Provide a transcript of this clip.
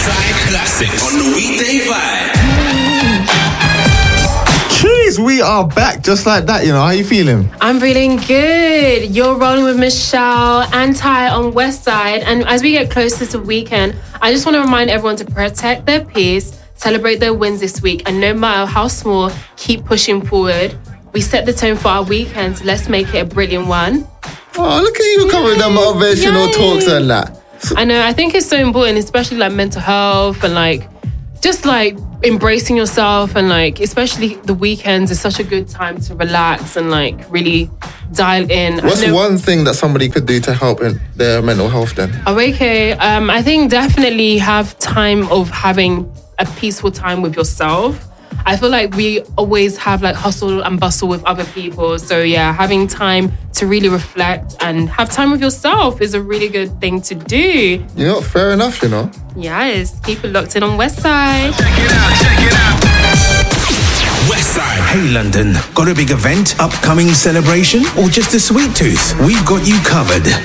Westside Classics on the Weekday Vibe. Jeez, we are back just like that, you know. How you feeling? I'm feeling good. You're rolling with Michelle and Ty on Westside. And as we get closer to weekend, I just want to remind everyone to protect their peace, celebrate their wins this week, and no matter how small, keep pushing forward. We set the tone for our weekend, so let's make it a brilliant one. Oh, look at you coming with the motivational talks and that. I know, I think it's so important, especially like mental health and like just like embracing yourself, and like especially the weekends is such a good time to relax and like really dial in. What's one thing that somebody could do to help in their mental health then? Okay, I think definitely have time of having a peaceful time with yourself. I feel like we always have like hustle and bustle with other people. So yeah, having time to really reflect and have time with yourself is a really good thing to do. You know, fair enough, you know. Yes, keep it locked in on Westside. Check it out. Westside. Hey London, got a big event, upcoming celebration, or just a sweet tooth? We've got you covered.